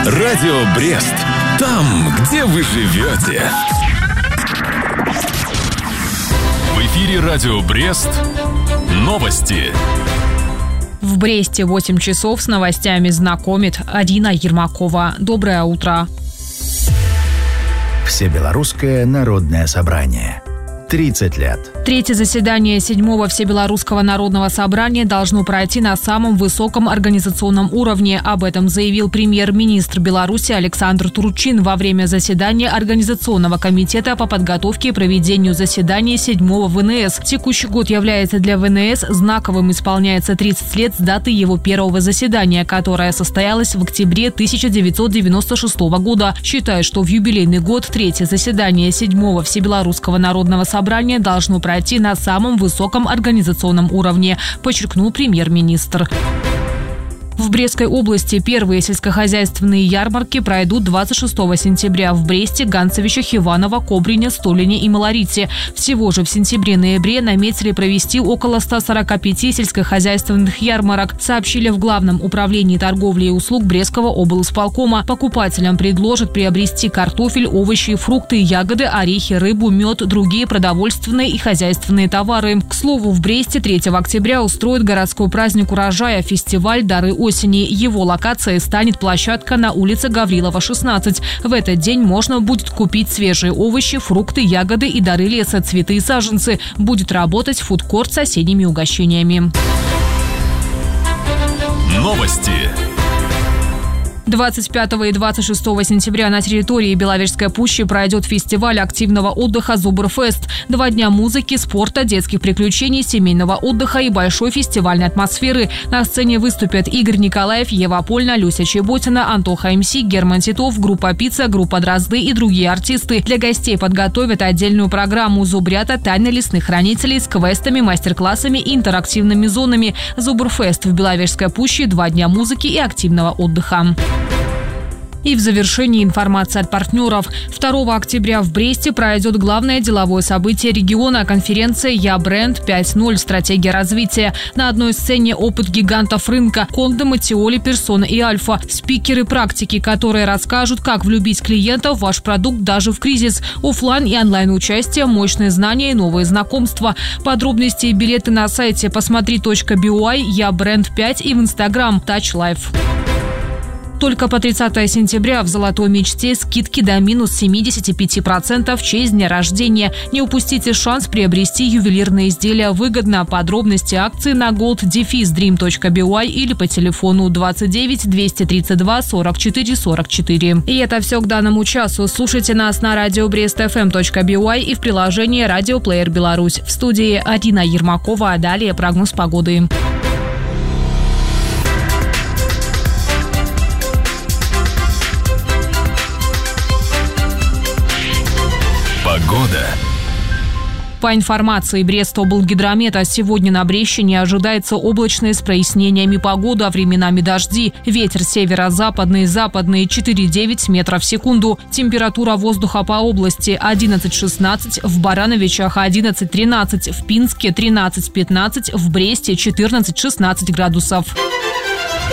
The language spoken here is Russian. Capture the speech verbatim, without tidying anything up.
Радио Брест. Там, где вы живете. В эфире Радио Брест. Новости. В Бресте восемь часов с новостями знакомит Арина Ермакова. Доброе утро. Всебелорусское народное собрание. тридцать лет. Третье заседание седьмого Всебелорусского народного собрания должно пройти на самом высоком организационном уровне. Об этом заявил премьер-министр Беларуси Александр Турчин во время заседания Организационного комитета по подготовке и проведению заседания седьмого вэ эн эс. Текущий год является для вэ эн эс знаковым. Исполняется тридцать лет с даты его первого заседания, которое состоялось в октябре тысяча девятьсот девяносто шестого года. Считаю, что в юбилейный год третье заседание седьмого Всебелорусского народного собрания должно пройти на самом высоком организационном уровне, подчеркнул премьер-министр. В Брестской области первые сельскохозяйственные ярмарки пройдут двадцать шестого сентября в Бресте, Ганцевичах, Иваново, Кобрине, Столине и Малорите. Всего же в сентябре-ноябре наметили провести около ста сорока пяти сельскохозяйственных ярмарок, сообщили в Главном управлении торговли и услуг Брестского облисполкома. Покупателям предложат приобрести картофель, овощи, фрукты, ягоды, орехи, рыбу, мед, другие продовольственные и хозяйственные товары. К слову, в Бресте третьего октября устроят городской праздник урожая, фестиваль «Дары осени». Его локацией станет площадка на улице Гаврилова, шестнадцать. В этот день можно будет купить свежие овощи, фрукты, ягоды и дары леса, цветы и саженцы. Будет работать фудкорт с осенними угощениями. Новости. двадцать пятого и двадцать шестого сентября на территории Беловежской пущи пройдет фестиваль активного отдыха «Зубрфест». Два дня музыки, спорта, детских приключений, семейного отдыха и большой фестивальной атмосферы. На сцене выступят Игорь Николаев, Ева Польна, Люся Чеботина, Антоха МС, Герман Титов, группа «Пицца», группа «Дрозды» и другие артисты. Для гостей подготовят отдельную программу «Зубрята. Тайны лесных хранителей» с квестами, мастер-классами и интерактивными зонами. «Зубрфест» в Беловежской пуще – два дня музыки и активного отдыха. И в завершении информация от партнеров. второго октября в Бресте пройдет главное деловое событие региона – конференция «Я бренд пять ноль. Стратегия развития». На одной сцене опыт гигантов рынка – Конда, Матиоли, Персона и Альфа. Спикеры практики, которые расскажут, как влюбить клиентов в ваш продукт даже в кризис. Оффлайн и онлайн участие, мощные знания и новые знакомства. Подробности и билеты на сайте посмотри точка би ой, Я бренд пять и в Инстаграм Touch Life. Только по тридцатого сентября в «Золотой мечте» скидки до минус семьдесят пять процентов в честь дня рождения. Не упустите шанс приобрести ювелирные изделия выгодно. Подробности акции на голд дефис дрим точка би ой или по телефону двадцать девять двести тридцать два сорок четыре сорок четыре. И это все к данному часу. Слушайте нас на радио брест эф эм точка би ой и в приложении «Радиоплеер Беларусь». В студии Арина Ермакова, а далее прогноз погоды. Погода. По информации Брестоблгидромета, сегодня на Брещине ожидается облачная с прояснениями погода, а временами дожди. Ветер северо-западный, западный четыре-девять метров в секунду. Температура воздуха по области одиннадцать шестнадцать, в Барановичах одиннадцать тринадцать, в Пинске тринадцать пятнадцать, в Бресте четырнадцать шестнадцать градусов.